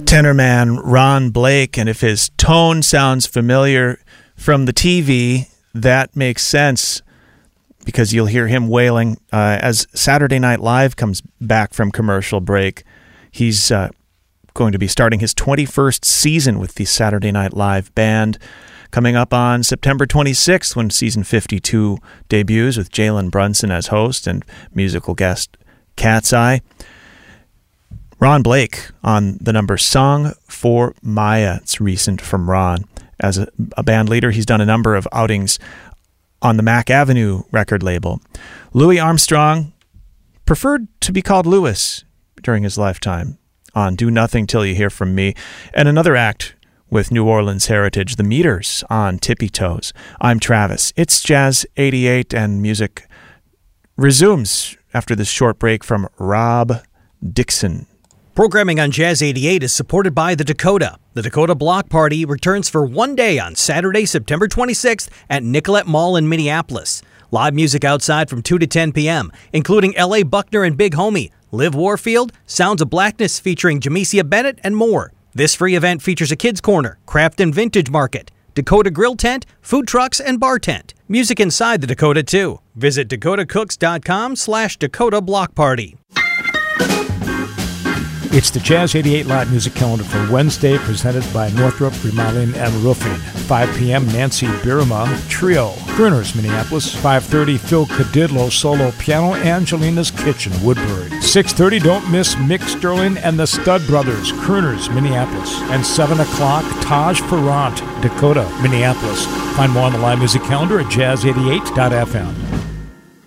tenor man Ron Blake, and if his tone sounds familiar from the TV, that makes sense because you'll hear him wailing as Saturday Night Live comes back from commercial break. He's going to be starting his 21st season with the Saturday Night Live band, coming up on September 26th when season 52 debuts with Jalen Brunson as host and musical guest Cat's Eye. Ron Blake on the number Song for Maya. It's recent from Ron. As a band leader, he's done a number of outings on the Mack Avenue record label. Louis Armstrong preferred to be called Louis during his lifetime on Do Nothing Till You Hear From Me, and another act with New Orleans heritage, The Meters on Tippy Toes. I'm Travis. It's Jazz 88, and music resumes after this short break from Rob Dixon. Programming on Jazz 88 is supported by The Dakota. The Dakota Block Party returns for one day on Saturday, September 26th at Nicollet Mall in Minneapolis. Live music outside from 2 to 10 p.m., including L.A. Buckner and Big Homie, Liv Warfield, Sounds of Blackness featuring Jamesia Bennett, and more. This free event features a kids' corner, craft and vintage market, Dakota grill tent, food trucks, and bar tent. Music inside the Dakota, too. Visit dakotacooks.com/Dakota Block Party. It's the Jazz 88 live music calendar for Wednesday, presented by Northrop Remodeling and Roofing. 5 p.m., Nancy Birma Trio, Crooners, Minneapolis. 5:30, Phil Cadidlo Solo Piano, Angelina's Kitchen, Woodbury. 6:30, don't miss Mick Sterling and the Stud Brothers, Crooners, Minneapolis. And 7 o'clock, Taj Farrant, Dakota, Minneapolis. Find more on the live music calendar at jazz88.fm.